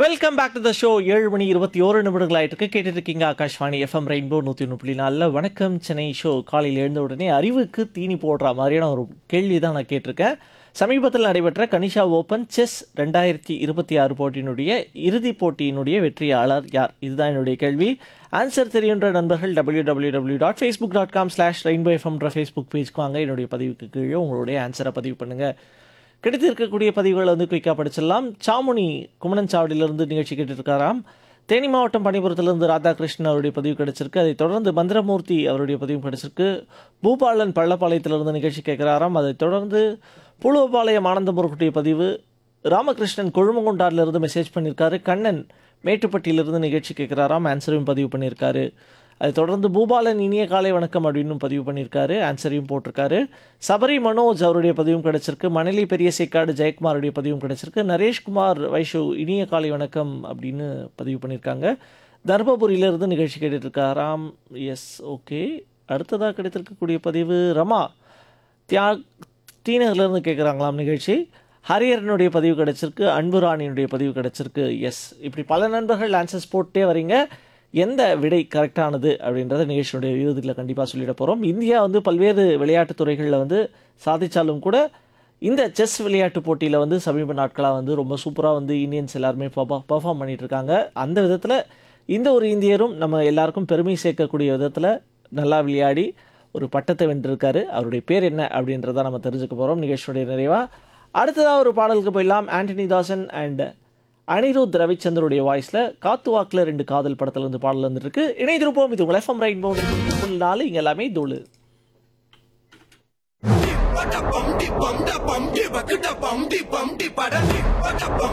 Welcome back to the show. 7 மணி 21 நிமிடங்கள் ஆயிட்டு கேட்டுட்டு இருக்கீங்க. Akashvani FM rainbow 101.4. வணக்கம் சென்னை ஷோ. காலையில் எழுந்த உடனே அறிவுக்கு தீனி போடுற மாதிரியான ஒரு கேள்வி தான் நான் கேட்டிருக்கேன். சமீபத்தில் நடைபெற்ற கனிஷா ஓப்பன் செஸ் 2026 போட்டியினுடைய இறுதிப் போட்டியினுடைய வெற்றியாளர் யார்? இதுதான் என்னுடைய கேள்வி. ஆன்சர் தெரியுன்ற நண்பர்கள் www.facebook.com/rainbowfm ஃபேஸ்புக் பேஜ்க்கு வாங்க. என்னுடைய பதிவுக்கு கீழே உங்களுடைய ஆன்சரை பதிவு பண்ணுங்கள். கிடைத்திருக்கக்கூடிய பதிவுகளை வந்து குயிக்காக படிச்சிடலாம். சாமுனி குமணன் சாவடியிலிருந்து நிகழ்ச்சி கேட்டிருக்காராம். தேனி மாவட்டம் பணிபுரத்திலிருந்து ராதாகிருஷ்ணன் அவருடைய பதிவு கிடைச்சிருக்கு. அதைத் தொடர்ந்து பந்திரமூர்த்தி அவருடைய பதிவு கிடைச்சிருக்கு. பூபாலன் பள்ளப்பாளையத்திலிருந்து நிகழ்ச்சி கேட்குறாராம். அதைத் தொடர்ந்து புழுவப்பாளையம் ஆனந்தமுருக்குடைய பதிவு. ராமகிருஷ்ணன் கொழுமங்குண்டாரிலிருந்து மெசேஜ் பண்ணியிருக்காரு. கண்ணன் மேட்டுப்பட்டியிலிருந்து நிகழ்ச்சி கேட்குறாராம். ஆன்சரையும் பதிவு பண்ணியிருக்காரு. அதை தொடர்ந்து பூபாலன் இனிய காலை வணக்கம் அப்படின்னு பதிவு பண்ணியிருக்காரு. ஆன்சரையும் போட்டிருக்காரு. சபரி மனோஜ் அவருடைய பதிவும் கிடச்சிருக்கு. மணலி பெரிய சேக்காடு ஜெயக்குமாருடைய பதிவும் கிடச்சிருக்கு. நரேஷ்குமார் வைஷு இனிய காலை வணக்கம் அப்படின்னு பதிவு பண்ணியிருக்காங்க. தர்மபுரியிலிருந்து நிகழ்ச்சி கேட்டுட்ருக்காராம். S, okay. அடுத்ததாக கிடைத்திருக்கக்கூடிய பதிவு ரமா தீநகர்லேருந்து கேட்குறாங்களாம் நிகழ்ச்சி. ஹரியரனுடைய பதிவு கிடச்சிருக்கு. அன்புராணியினுடைய பதிவு கிடச்சிருக்கு. எஸ், இப்படி பல நண்பர்கள் ஆன்சர்ஸ் போட்டே வரீங்க. எந்த விடை கரெக்டானது அப்படின்றத நிகழ்ச்சியுடைய இறுதியில் கண்டிப்பாக சொல்லிட போகிறோம். இந்தியா வந்து பல்வேறு விளையாட்டுத் துறைகளில் வந்து சாதித்தாலும் கூட இந்த செஸ் விளையாட்டு போட்டியில் வந்து சமீப நாட்களாக வந்து ரொம்ப சூப்பராக வந்து இந்தியன்ஸ் எல்லாருமே பர்ஃபார்ம் பண்ணிகிட்ருக்காங்க. அந்த விதத்தில் இந்த ஒரு இந்தியரும் நம்ம எல்லாருக்கும் பெருமை சேர்க்கக்கூடிய விதத்தில் நல்லா விளையாடி ஒரு பட்டத்தை வென்றிருக்காரு. அவருடைய பேர் என்ன அப்படின்றத நம்ம தெரிஞ்சுக்க போகிறோம் நிகழ்ச்சியுடைய நிறைவாக. அடுத்ததாக ஒரு பாடலுக்கு போயிடலாம். ஆண்டனி தாசன் அண்ட் அனிருத் ரவிச்சந்தருடைய வாய்ஸில் காத்து வாக்கில் 2 காதல் படத்தில் இருந்து பாடல் வந்துருக்கு. இணைந்திருப்போம். இது உங்கள் எஃப்எம் ரெயின்போ 101.4. இங்கே எல்லாமே தோழு. Bum di bum da bum di bakda bum di bum di pada di bada bum